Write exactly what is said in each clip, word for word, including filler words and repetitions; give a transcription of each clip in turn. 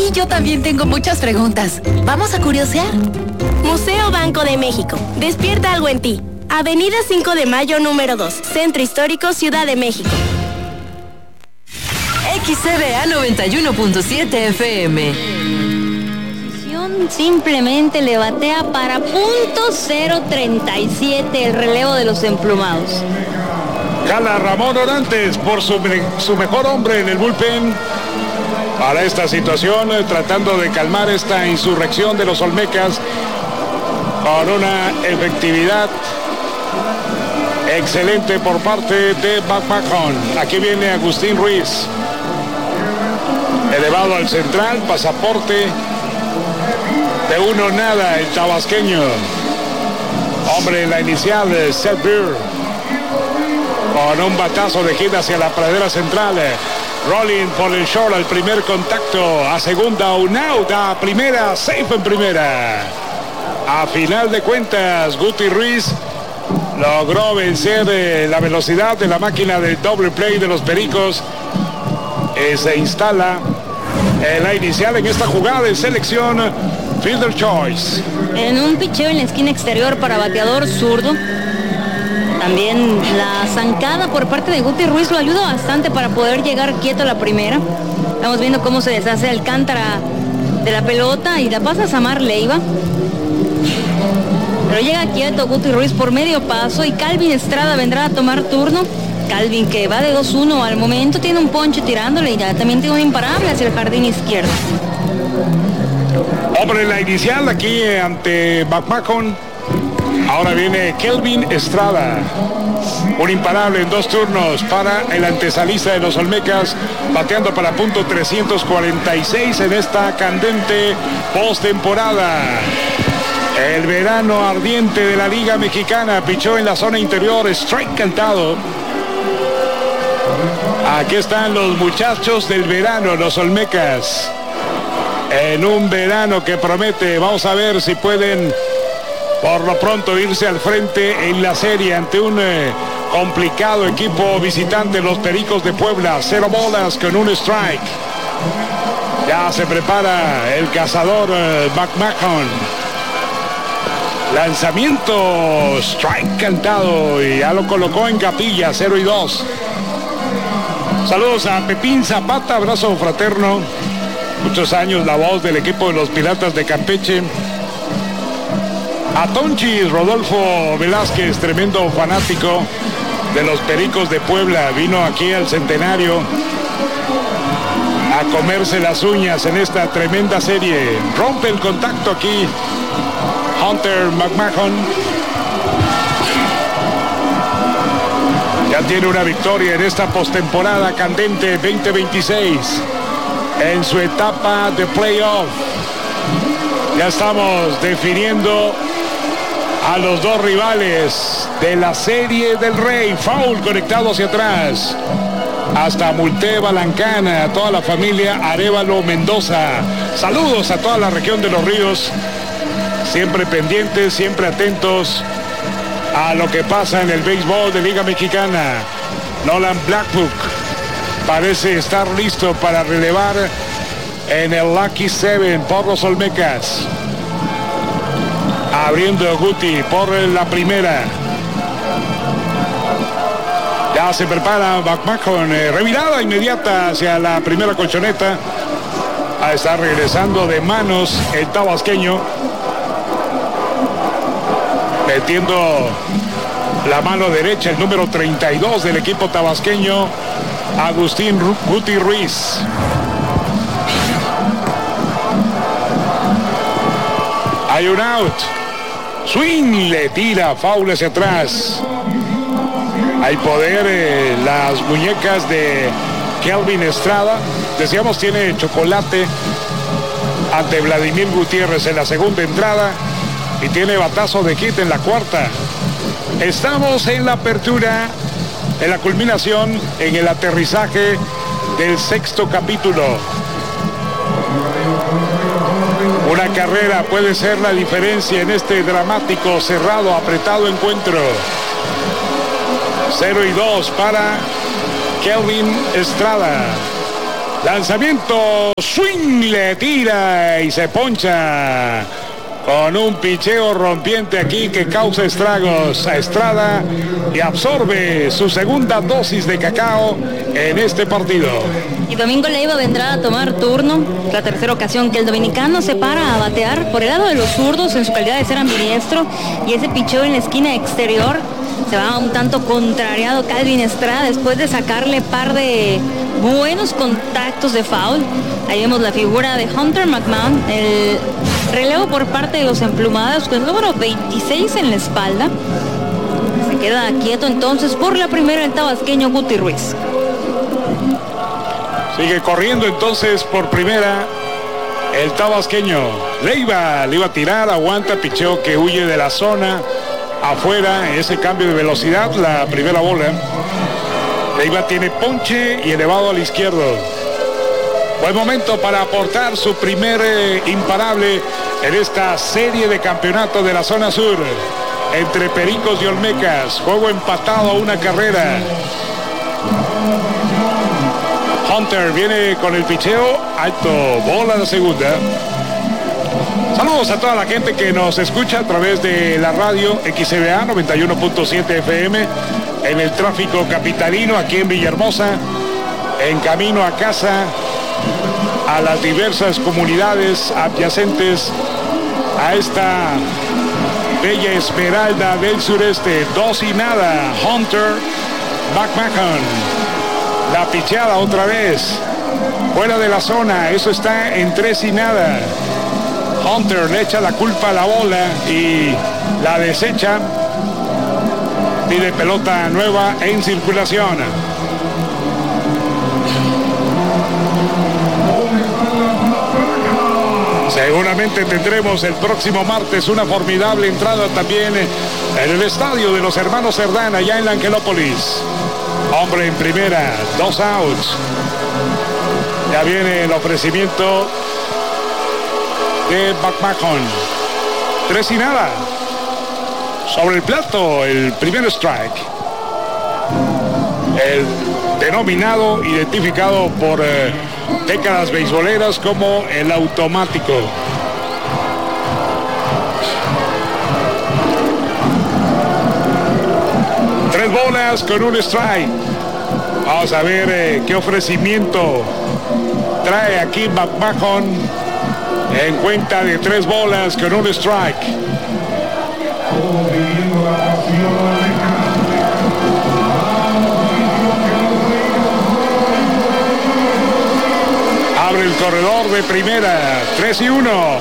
Sí, yo también tengo muchas preguntas. ¿Vamos a curiosear? Museo Banco de México. Despierta algo en ti. Avenida cinco de Mayo, número dos. Centro Histórico, Ciudad de México. X C B A noventa y uno punto siete F M. Simplemente le batea para punto cero treinta y siete el relevo de los emplumados. Jala Ramón Orantes por su, su mejor hombre en el bullpen para esta situación, tratando de calmar esta insurrección de los Olmecas con una efectividad excelente por parte de McMahon. Aquí viene Agustín Ruiz, elevado al central, pasaporte de uno nada el tabasqueño. Hombre en la inicial, Seth Beer, con un batazo de gira hacia la pradera central. Rolling por el short al primer contacto, a segunda un out, a primera safe en primera. A final de cuentas, Guti Ruiz logró vencer eh, la velocidad de la máquina del doble play de los Pericos. Eh, se instala en la inicial en esta jugada de selección, fielder choice. En un picheo en la esquina exterior para bateador zurdo. También la zancada por parte de Guti Ruiz lo ayuda bastante para poder llegar quieto a la primera. Estamos viendo cómo se deshace Alcántara de la pelota y la pasa a Samar Leiva. Pero llega quieto Guti Ruiz por medio paso y Calvin Estrada vendrá a tomar turno. Calvin, que va de dos uno al momento, tiene un ponche tirándole y ya también tiene un imparable hacia el jardín izquierdo. Hombre en la inicial aquí eh, ante McMahon. Ahora viene Kelvin Estrada, un imparable en dos turnos para el antesalista de los Olmecas, bateando para punto trescientos cuarenta y seis en esta candente postemporada. El verano ardiente de la Liga Mexicana, pichó en la zona interior, strike cantado. Aquí están los muchachos del verano, los Olmecas, en un verano que promete. Vamos a ver si pueden por lo pronto irse al frente en la serie ante un eh, complicado equipo visitante, los Pericos de Puebla. Cero bolas con un strike. Ya se prepara el cazador eh, McMahon. Lanzamiento, strike cantado y ya lo colocó en capilla, cero y dos. Saludos a Pepín Zapata, abrazo fraterno. Muchos años la voz del equipo de los Piratas de Campeche. A Tonchis, Rodolfo Velázquez, tremendo fanático de los Pericos de Puebla, vino aquí al centenario a comerse las uñas en esta tremenda serie. Rompe el contacto aquí Hunter McMahon. Ya tiene una victoria en esta postemporada candente veinte veintiséis en su etapa de playoff. Ya estamos definiendo a los dos rivales de la Serie del Rey. Foul conectado hacia atrás hasta Multé Balancana, a toda la familia Arévalo Mendoza. Saludos a toda la región de Los Ríos, siempre pendientes, siempre atentos a lo que pasa en el béisbol de Liga Mexicana. Nolan Blackbook parece estar listo para relevar en el Lucky Seven por los Olmecas. Abriendo Guti por la primera. Ya se prepara McMahon, eh, revirada inmediata hacia la primera colchoneta. A estar regresando de manos el tabasqueño, metiendo la mano derecha el número treinta y dos del equipo tabasqueño, Agustín Guti Ruiz. Hay un out. Swing, le tira, foul hacia atrás. Hay poder eh, las muñecas de Kelvin Estrada. Decíamos, tiene chocolate ante Vladimir Gutiérrez en la segunda entrada y tiene batazo de hit en la cuarta. Estamos en la apertura, en la culminación, en el aterrizaje del sexto capítulo. Una carrera puede ser la diferencia en este dramático, cerrado, apretado encuentro. cero y dos para Kelvin Estrada. Lanzamiento, swing, le tira y se poncha con un picheo rompiente aquí que causa estragos a Estrada y absorbe su segunda dosis de cacao en este partido. Y Domingo Leiva vendrá a tomar turno, la tercera ocasión que el dominicano se para a batear por el lado de los zurdos en su calidad de ser ambidiestro, y ese picheo en la esquina exterior se va un tanto contrariado Calvin Estrada después de sacarle par de buenos contactos de foul. Ahí vemos la figura de Hunter McMahon, el relevo por parte de los emplumados con el número veintiséis en la espalda. Se queda quieto entonces por la primera el tabasqueño Guti Ruiz. Sigue corriendo entonces por primera el tabasqueño. Leiva le iba a tirar, aguanta, picheo que huye de la zona afuera, ese cambio de velocidad, la primera bola. Leiva tiene ponche y elevado al izquierdo. Buen momento para aportar su primer eh, imparable en esta serie de campeonato de la zona sur entre Pericos y Olmecas. Juego empatado a una carrera. Hunter viene con el picheo alto, bola la segunda. Saludos a toda la gente que nos escucha a través de la radio X C B A noventa y uno punto siete F M en el tráfico capitalino aquí en Villahermosa, en camino a casa, a las diversas comunidades adyacentes a esta bella Esmeralda del sureste. Dos y nada. Hunter McMahon, la picheada otra vez fuera de la zona, eso está en tres y nada. Hunter le echa la culpa a la bola y la desecha. Pide pelota nueva en circulación. Seguramente tendremos el próximo martes una formidable entrada también en el estadio de los hermanos Cerdán, allá en la Angelópolis. Hombre en primera, dos outs. Ya viene el ofrecimiento de McMahon. Tres y nada. Sobre el plato, el primer strike. El denominado, identificado por eh, décadas beisboleras como el automático. Tres bolas con un strike. Vamos a ver eh, qué ofrecimiento trae aquí McMahon en cuenta de tres bolas con un strike. Abre el corredor de primera, tres y uno.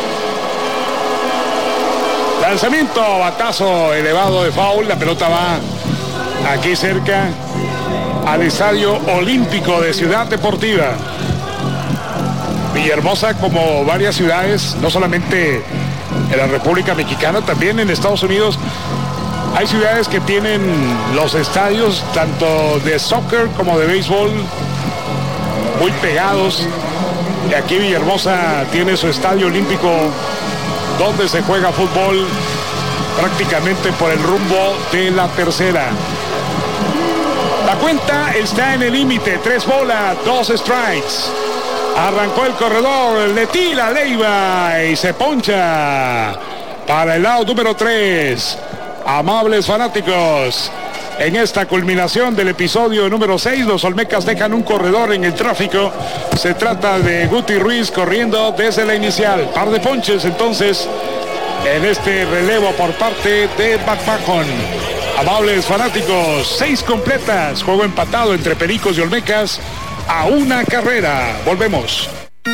Lanzamiento, batazo elevado de foul. La pelota va aquí cerca al Estadio Olímpico de Ciudad Deportiva. Villahermosa, como varias ciudades, no solamente en la República Mexicana, también en Estados Unidos, hay ciudades que tienen los estadios tanto de soccer como de béisbol muy pegados. Y aquí Villahermosa tiene su estadio olímpico donde se juega fútbol prácticamente por el rumbo de la tercera. La cuenta está en el límite, tres bolas, dos strikes. Arrancó el corredor, le tira Leiva y se poncha para el lado número tres. Amables fanáticos, en esta culminación del episodio número seis, los Olmecas dejan un corredor en el tráfico. Se trata de Guti Ruiz corriendo desde la inicial. Par de ponches entonces en este relevo por parte de McMahon. Amables fanáticos, seis completas, juego empatado entre Pericos y Olmecas a una carrera. Volvemos.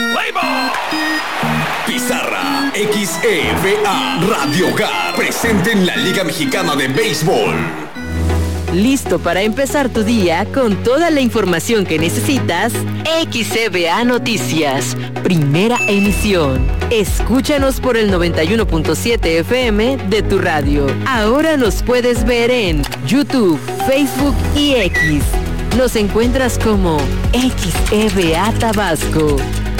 Pizarra X E V A Radio Hogar, presente en la Liga Mexicana de Béisbol. Listo para empezar tu día con toda la información que necesitas. X E V A Noticias, primera emisión. Escúchanos por el noventa y uno punto siete F M de tu radio. Ahora nos puedes ver en YouTube, Facebook y X. Nos encuentras como X E V A Tabasco.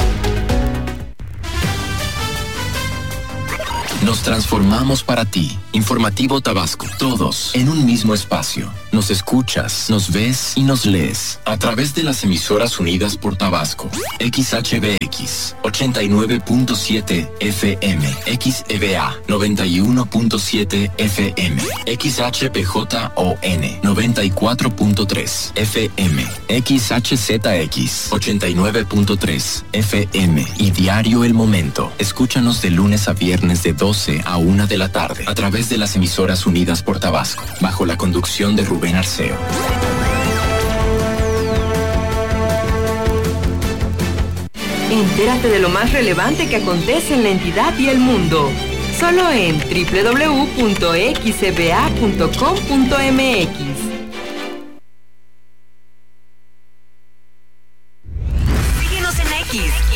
Nos transformamos para ti. Informativo Tabasco. Todos en un mismo espacio. Nos escuchas, nos ves y nos lees a través de las emisoras unidas por Tabasco. X H B X ochenta y nueve punto siete F M, X E V A noventa y uno punto siete F M, X H P J O N noventa y cuatro punto tres F M, X H Z X ochenta y nueve punto tres F M y Diario El Momento. Escúchanos de lunes a viernes de doce a una de la tarde a través de las emisoras unidas por Tabasco, bajo la conducción de Rubén Arceo. Entérate de lo más relevante que acontece en la entidad y el mundo. Solo en doble u doble u doble u punto x e b a punto com punto m x.